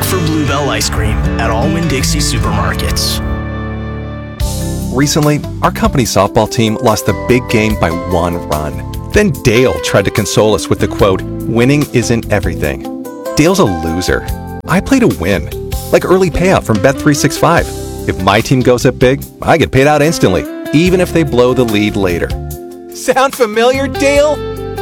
look for Bluebell ice cream at all Winn-Dixie supermarkets. Recently, our company softball team lost the big game by 1 run. Then Dale tried to console us with the quote, "Winning isn't everything." Dale's a loser. I play to win, like early payout from Bet365. If my team goes up big, I get paid out instantly, even if they blow the lead later. Sound familiar, Dale?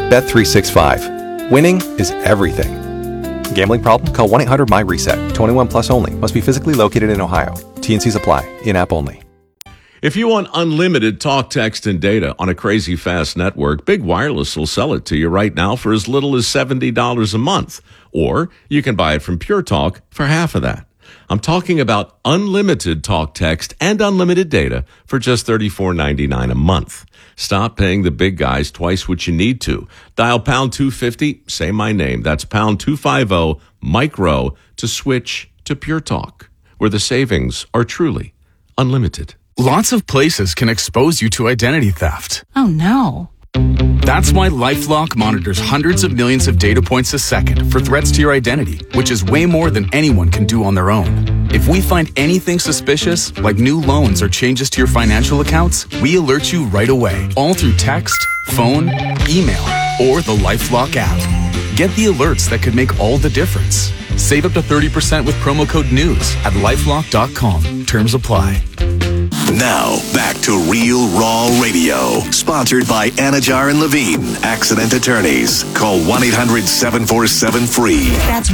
Bet365. Winning is everything. Gambling problem? Call 1-800-MY-RESET. 21 plus only. Must be physically located in Ohio. T&Cs apply. In-app only. If you want unlimited talk, text, and data on a crazy fast network, Big Wireless will sell it to you right now for as little as $70 a month. Or you can buy it from Pure Talk for half of that. I'm talking about unlimited talk, text, and unlimited data for just $34.99 a month. Stop paying the big guys twice what you need to. Dial pound 250, say my name. That's pound 250, micro, to switch to Pure Talk, where the savings are truly unlimited. Lots of places can expose you to identity theft. Oh, no. That's why LifeLock monitors hundreds of millions of data points a second for threats to your identity, which is way more than anyone can do on their own. If we find anything suspicious, like new loans or changes to your financial accounts, we alert you right away, all through text, phone, email, or the LifeLock app. Get the alerts that could make all the difference. Save up to 30% with promo code NEWS at LifeLock.com. Terms apply. Now, back to Real Raw Radio. Sponsored by Anajar and Levine, accident attorneys. Call 1-800-747-FREE. That's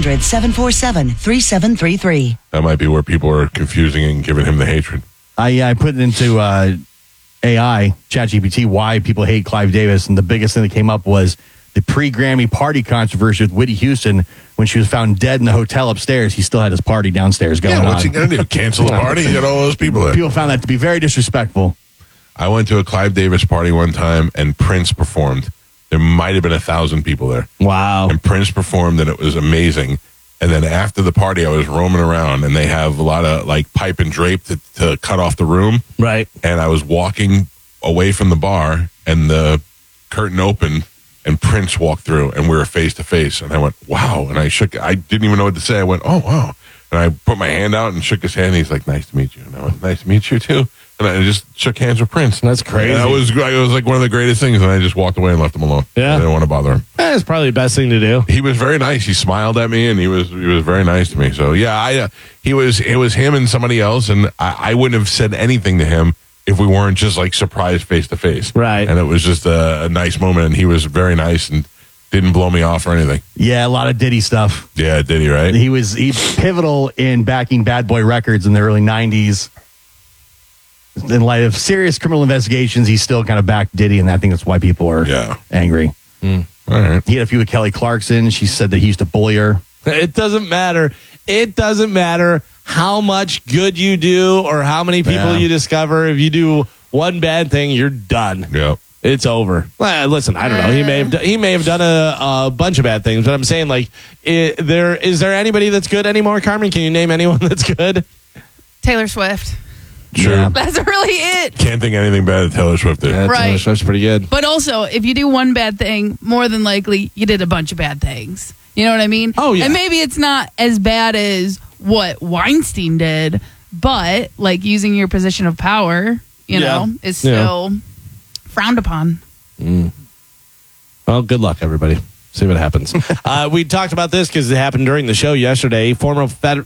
1-800-747-3733. That might be where people are confusing and giving him the hatred. I put it into AI, ChatGPT, why people hate Clive Davis, and the biggest thing that came up was the pre-Grammy party controversy with Whitney Houston. When she was found dead in the hotel upstairs, he still had his party downstairs going on. What's he going to do? Cancel the party? He got all those people there. People found that to be very disrespectful. I went to a Clive Davis party one time, and Prince performed. There might have been 1,000 people there. Wow. And Prince performed, and it was amazing. And then after the party, I was roaming around, and they have a lot of like pipe and drape to cut off the room. Right. And I was walking away from the bar, and the curtain opened, and Prince walked through, and we were face to face. And I went, wow. And I didn't even know what to say. I went, oh, wow. And I put my hand out and shook his hand. And he's like, nice to meet you. And I went, nice to meet you too. And I just shook hands with Prince. That's crazy. And it was like one of the greatest things. And I just walked away and left him alone. Yeah. I didn't want to bother him. That's probably the best thing to do. He was very nice. He smiled at me, and he was very nice to me. So yeah, it was him and somebody else, and I wouldn't have said anything to him if we weren't just like surprised face to face. Right. And it was just a nice moment, and he was very nice and didn't blow me off or anything. Yeah, a lot of Diddy stuff. Yeah, Diddy, right? He's pivotal in backing Bad Boy Records in the early 90s. In light of serious criminal investigations, he still kind of backed Diddy, and I think that's why people are angry. All right. He had a few with Kelly Clarkson. She said that he used to bully her. It doesn't matter. It doesn't matter how much good you do or how many people you discover. If you do one bad thing, you're done. Yep. It's over. Well, listen, I don't know. He may have done a bunch of bad things, but I'm saying, like, is there anybody that's good anymore, Carmen? Can you name anyone that's good? Taylor Swift. Sure. Yeah. That's really it. Can't think anything bad that Taylor Swift did. Yeah, Right. Taylor Swift's pretty good. But also, if you do one bad thing, more than likely, you did a bunch of bad things. You know what I mean? Oh, yeah. And maybe it's not as bad as what Weinstein did, but, like, using your position of power, you know, is still frowned upon. Well, good luck, everybody. See what happens. We talked about this because it happened during the show yesterday. Former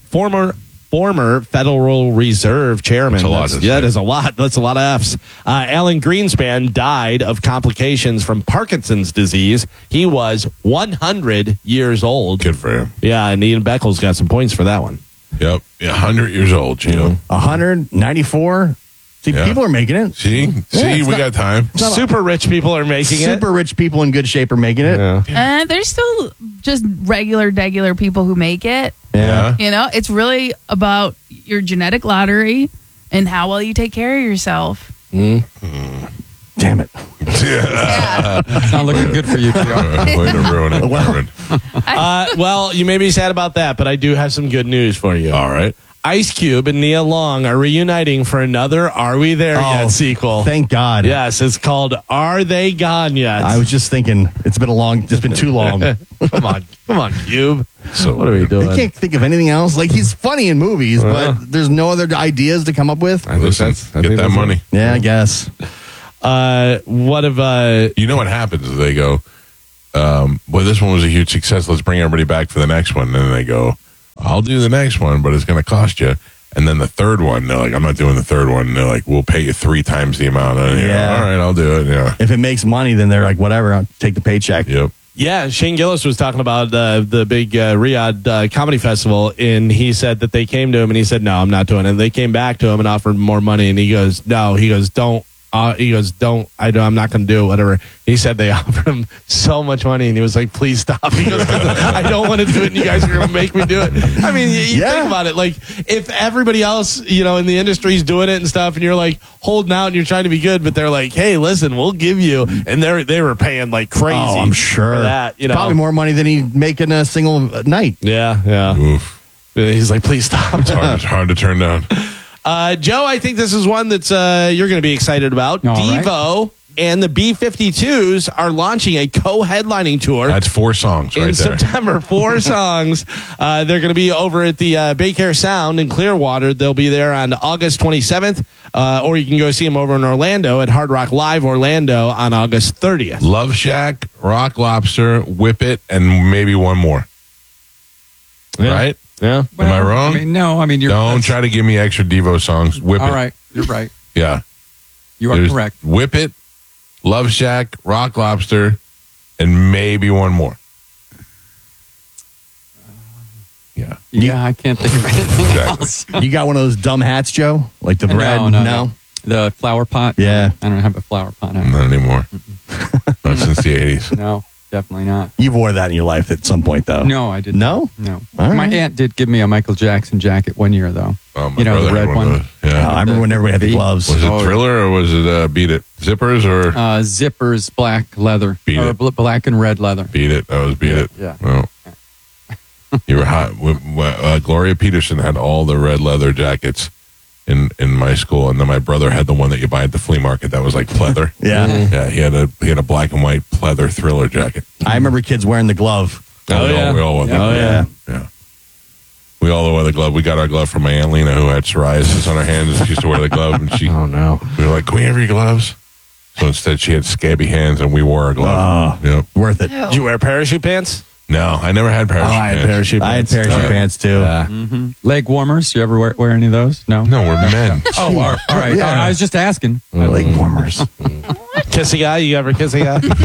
Federal Reserve Chairman. That's a lot. There's a lot. That's a lot of F's. Alan Greenspan died of complications from Parkinson's disease. He was 100 years old. Good for him. Yeah, and Ian Beckles got some points for that one. Yep. 100 years old, Gino. 194. See, people are making it. See, we got time. Super rich people are making it. Super rich people in good shape are making it. Yeah. There's still just regular people who make it. Yeah. You know, it's really about your genetic lottery and how well you take care of yourself. Damn it. Yeah. Not looking good for you, PR. Way to ruin it, Carmen. Well, you may be sad about that, but I do have some good news for you. All right. Ice Cube and Nia Long are reuniting for another Are We There Yet sequel. Thank God. Yes, it's called Are They Gone Yet? I was just thinking, it's been too long. Come on, Cube. So What are we doing? I can't think of anything else. Like, he's funny in movies, but there's no other ideas to come up with. Listen, get that money. Yeah, I guess. What if You know what happens is they go, well, this one was a huge success. Let's bring everybody back for the next one. And then they go, I'll do the next one, but it's going to cost you. And then the third one, they're like, I'm not doing the third one. And they're like, we'll pay you 3 times the amount. And you Yeah. know, all right, I'll do it. Yeah. If it makes money, then they're like, whatever, I'll take the paycheck. Yep. Yeah, Shane Gillis was talking about the big Riyadh Comedy Festival, and he said that they came to him, and he said, no, I'm not doing it. And they came back to him and offered more money, and he goes, no, don't. I'm not going to do it, whatever. He said they offered him so much money, and he was like, please stop. He goes, I don't want to do it, and you guys are going to make me do it. I mean, you think about it. Like, if everybody else, in the industry is doing it and stuff, and you're like holding out and you're trying to be good, but they're like, hey, listen, we'll give you. And they were paying like crazy. Oh, I'm sure. For that, Probably more money than he'd make in a single night. Yeah. Oof. He's like, please stop. It's hard to turn down. Joe, I think this is one that's you're going to be excited about. All Devo and the B-52s are launching a co-headlining tour. That's 4 songs in right there. September. 4 songs. They're going to be over at the Baycare Sound in Clearwater. They'll be there on August 27th, or you can go see them over in Orlando at Hard Rock Live Orlando on August 30th. Love Shack, Rock Lobster, Whip It, and maybe one more. Yeah. Right? Yeah. Am I wrong? You're Don't try to give me extra Devo songs. Whip It. All right, you're right. Yeah. You are There's correct. Whip It, Love Shack, Rock Lobster, and maybe one more. Yeah. Yeah, I can't think of anything else. You got one of those dumb hats, Joe? Like the bread? No. The flower pot? Yeah. I don't have a flower pot. Not anymore. Not since the 80s. No, definitely not. You wore that in your life at some point, though. No, I didn't. No? No. All My right. aunt did give me a Michael Jackson jacket one year, though. Oh, my You know, brother the had red one of one? those. Yeah. I remember when everybody had the gloves. Was it Thriller or was it Beat It? Zippers or Zippers, black leather. Beat or It. Black and red leather. Beat It? That was Beat It. Yeah. Oh. You were hot. Gloria Peterson had all the red leather jackets in my school, and then my brother had the one that you buy at the flea market that was like pleather. Yeah. Yeah, he had a black and white pleather Thriller jacket. I remember kids wearing the glove. We all wore the glove. Yeah. We all wore the glove. We got our glove from my Aunt Lena, who had psoriasis on her hands. She used to wear the glove, and we were like, "Can we have your gloves?" So instead, she had scabby hands, and we wore our glove. Yep. Worth it. Did you wear parachute pants? No, I never had parachute I had pants. parachute I had pants. parachute pants, too. Yeah. Leg warmers. You ever wear any of those? No. No, we're men. Oh, all right. Yeah. I was just asking. Leg warmers. Kiss a guy? You ever kiss a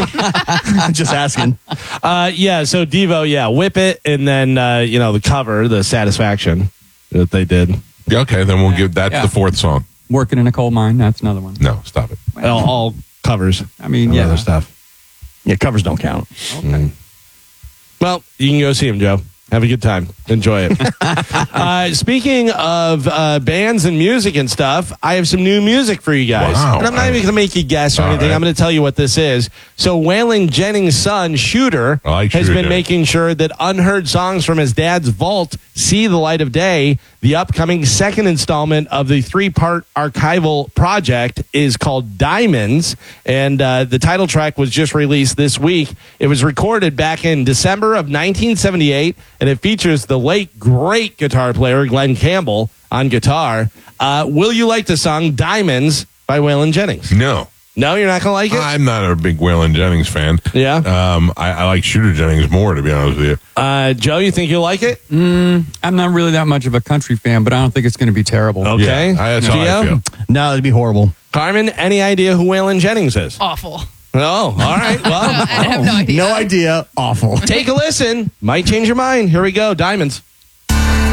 guy? Just asking. Yeah, so Devo, Whip It, and then, the cover, the Satisfaction that they did. Yeah, okay, then we'll give that's Yeah. the 4th song. Working in a coal mine. That's another one. No, stop it. All covers. I mean, Other stuff. Yeah, covers don't count. Okay. Well, you can go see him, Joe. Have a good time. Enjoy it. Speaking of bands and music and stuff, I have some new music for you guys. Wow. And I'm not even going to make you guess or All anything. right. I'm going to tell you what this is. So Waylon Jennings' son, Shooter, I like has Shooter, been yeah. making sure that unheard songs from his dad's vault see the light of day. The upcoming second installment of the 3-part archival project is called Diamonds, and the title track was just released this week. It was recorded back in December of 1978, and it features the late, great guitar player Glenn Campbell on guitar. Will you like the song Diamonds by Waylon Jennings? No. No, you're not going to like it? I'm not a big Waylon Jennings fan. Yeah? I like Shooter Jennings more, to be honest with you. Joe, you think you'll like it? I'm not really that much of a country fan, but I don't think it's going to be terrible. Okay. That's how I Gio? feel. No, it'd be horrible. Carmen, any idea who Waylon Jennings is? Awful. Oh, all right. Well, I have no idea. No idea. Awful. take a listen. Might change your mind. Here we go. Diamonds.